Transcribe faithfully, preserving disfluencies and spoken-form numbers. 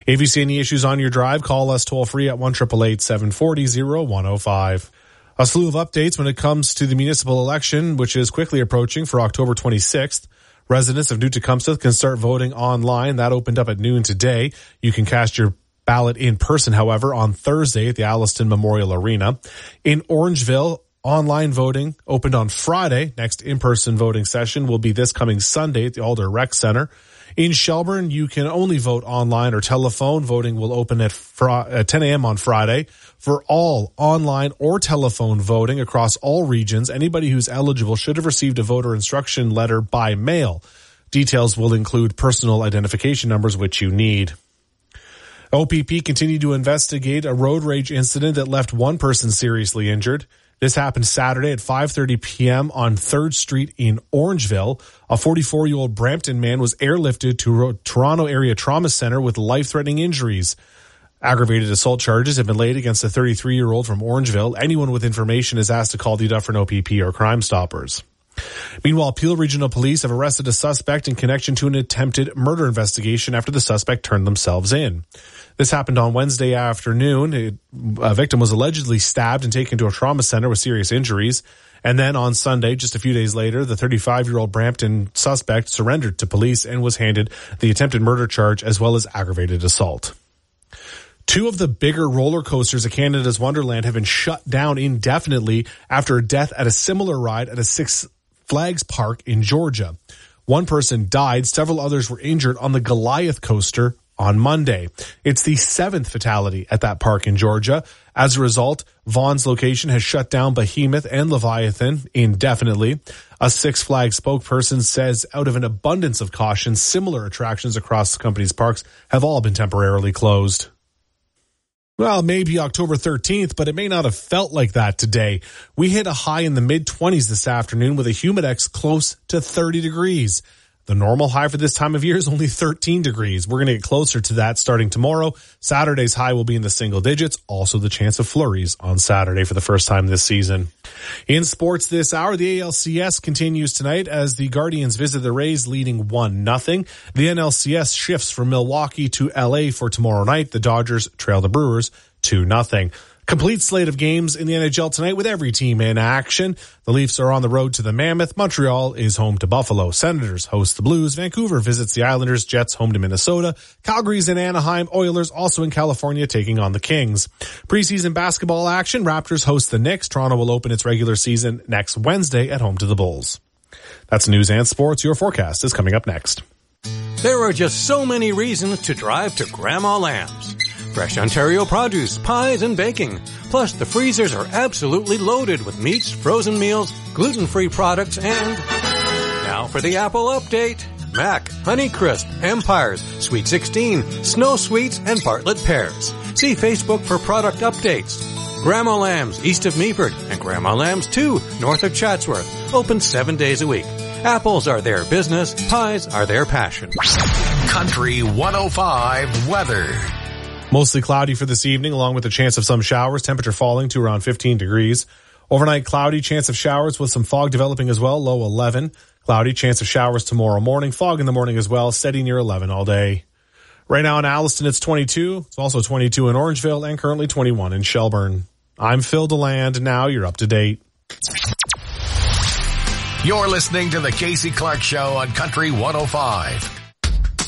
If you see any issues on your drive, call us toll free at one eight eight eight, seven four zero, one zero five. A slew of updates when it comes to the municipal election, which is quickly approaching for October twenty-sixth. Residents of New Tecumseh can start voting online. That opened up at noon today. You can cast your ballot in person, however, on Thursday at the Alliston Memorial Arena. In Orangeville, online voting opened on Friday. Next in-person voting session will be this coming Sunday at the Alder Rec Center. In Shelburne, you can only vote online or telephone. Voting will open at, fr- at ten a.m. on Friday. For all online or telephone voting across all regions, anybody who's eligible should have received a voter instruction letter by mail. Details will include personal identification numbers, which you need. O P P continued to investigate a road rage incident that left one person seriously injured. This happened Saturday at five thirty p.m. on third Street in Orangeville. A forty-four-year-old Brampton man was airlifted to Toronto Area Trauma Center with life-threatening injuries. Aggravated assault charges have been laid against a thirty-three-year-old from Orangeville. Anyone with information is asked to call the Dufferin O P P or Crime Stoppers. Meanwhile, Peel Regional Police have arrested a suspect in connection to an attempted murder investigation after the suspect turned themselves in. This happened on Wednesday afternoon. It, a victim was allegedly stabbed and taken to a trauma center with serious injuries. And then on Sunday, just a few days later, the thirty-five-year-old Brampton suspect surrendered to police and was handed the attempted murder charge as well as aggravated assault. Two of the bigger roller coasters at Canada's Wonderland have been shut down indefinitely after a death at a similar ride at a Six Flags park in Georgia. One person died. Several others were injured on the Goliath coaster on Monday. It's the seventh fatality at that park in Georgia. As a result, Vaughn's location has shut down Behemoth and Leviathan indefinitely. A Six Flags spokesperson says out of an abundance of caution, similar attractions across the company's parks have all been temporarily closed. Well, maybe October thirteenth, but it may not have felt like that today. We hit a high in the mid-twenties this afternoon with a humidex close to thirty degrees. The normal high for this time of year is only thirteen degrees. We're going to get closer to that starting tomorrow. Saturday's high will be in the single digits. Also the chance of flurries on Saturday for the first time this season. In sports this hour, the A L C S continues tonight as the Guardians visit the Rays leading one nothing. The N L C S shifts from Milwaukee to L A for tomorrow night. The Dodgers trail the Brewers two nothing. Complete slate of games in the N H L tonight with every team in action. The Leafs are on the road to the Mammoth. Montreal is home to Buffalo. Senators host the Blues. Vancouver visits the Islanders. Jets home to Minnesota. Calgary's in Anaheim. Oilers also in California taking on the Kings. Preseason basketball action. Raptors host the Knicks. Toronto will open its regular season next Wednesday at home to the Bulls. That's news and sports. Your forecast is coming up next. There are just so many reasons to drive to Grandma Lamb's. Fresh Ontario produce, pies, and baking. Plus, the freezers are absolutely loaded with meats, frozen meals, gluten-free products, and... Now for the Apple update. Mac, Honeycrisp, Empires, Sweet sixteen, Snow Sweets, and Bartlett Pears. See Facebook for product updates. Grandma Lamb's, east of Meaford, and Grandma Lamb's two, north of Chatsworth. Open seven days a week. Apples are their business, pies are their passion. Country one oh five weather. Mostly cloudy for this evening, along with a chance of some showers. Temperature falling to around fifteen degrees. Overnight cloudy, chance of showers with some fog developing as well, low eleven. Cloudy, chance of showers tomorrow morning. Fog in the morning as well, steady near eleven all day. Right now in Alliston, it's twenty-two. It's also twenty-two in Orangeville and currently twenty-one in Shelburne. I'm Phil DeLand. Now you're up to date. You're listening to the Casey Clark Show on Country one oh five.